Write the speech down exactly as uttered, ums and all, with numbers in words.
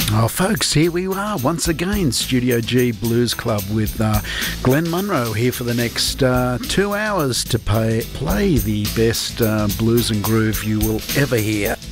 Oh, folks, here we are once again, Studio G Blues Club with uh, Glenn Munro here for the next uh, two hours to pay, play the best uh, blues and groove you will ever hear.